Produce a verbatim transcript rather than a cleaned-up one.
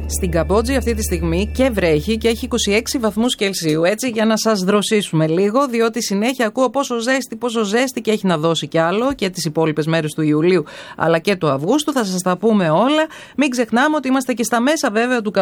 Στην Καμπότζη αυτή τη στιγμή και βρέχει και έχει είκοσι έξι βαθμούς Κελσίου. Έτσι, για να σας δροσίσουμε λίγο, διότι συνέχεια ακούω πόσο ζέστη, πόσο ζέστη και έχει να δώσει κι άλλο και τις υπόλοιπες μέρες του Ιουλίου αλλά και του Αυγούστου. Θα σας τα πούμε όλα. Μην ξεχνάμε ότι είμαστε και στα μέσα βέβαια του